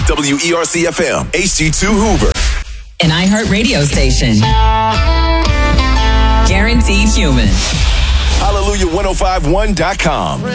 WERC FM, HD2 Hoover. An iHeart radio station. Guaranteed human. Hallelujah1051.com.